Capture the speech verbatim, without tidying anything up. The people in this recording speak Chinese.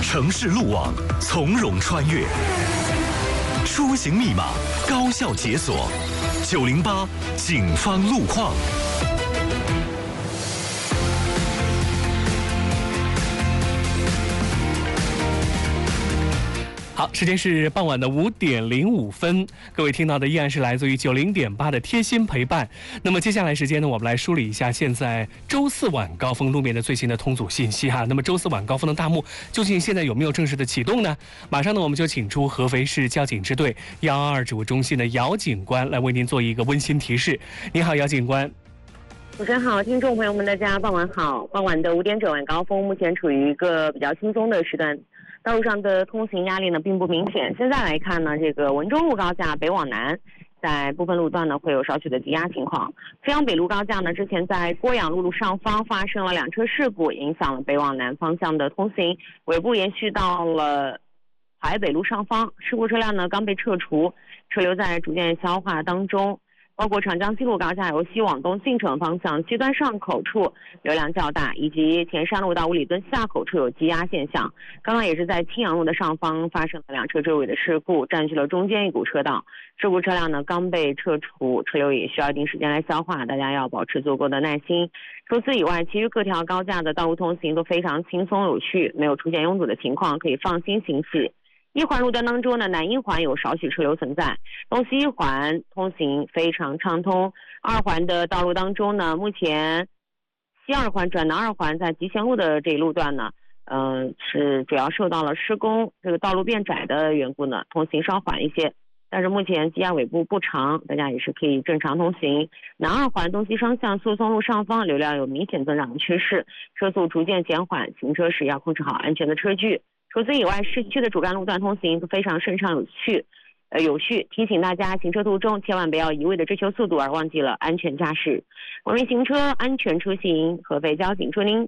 城市路网从容穿越，出行密码高效解锁。九零八警方路况。好，时间是傍晚的五点零五分，各位听到的依然是来自于九零点八的贴心陪伴。那么接下来时间呢，我们来梳理一下现在周四晚高峰路面的最新的通阻信息哈。那么周四晚高峰的大幕究竟现在有没有正式的启动呢？马上呢，我们就请出合肥市交警支队一一二指挥中心的姚警官来为您做一个温馨提示。你好，姚警官。 主持人好，听众朋友们，大家傍晚好。傍晚的五点整晚高峰，目前处于一个比较轻松的时段。道路上的通行压力呢并不明显。现在来看呢，这个文中路高架北往南，在部分路段呢会有少许的积压情况。飞扬北路高架呢，之前在郭阳路路上方发生了两车事故，影响了北往南方向的通行，尾部延续到了淮北路上方。事故车辆呢刚被撤除，车流在逐渐消化当中。包括长江西路高架由西往东进城方向西端上口处流量较大，以及田山路到五里墩下口处有积压现象。刚刚也是在青阳路的上方发生了两车追尾的事故，占据了中间一股车道。事故车辆呢刚被撤除，车流也需要一定时间来消化，大家要保持足够的耐心。除此以外，其余各条高架的道路通行都非常轻松有序，没有出现拥堵的情况，可以放心行驶。一环路段当中呢，南一环有少许车流存在，东西一环通行非常畅通。二环的道路当中呢，目前西二环转南二环在集贤路的这一路段呢，嗯、呃，是主要受到了施工这个道路变窄的缘故呢，通行稍缓一些。但是目前积压尾部不长，大家也是可以正常通行。南二环东西双向速松路上方流量有明显增长的趋势，车速逐渐减缓，行车时要控制好安全的车距。除此以外，市区的主干路段通行都非常顺畅有序，呃有序。提醒大家，行车途中千万不要一味的追求速度而忘记了安全驾驶。文明行车，安全出行。合肥交警祝您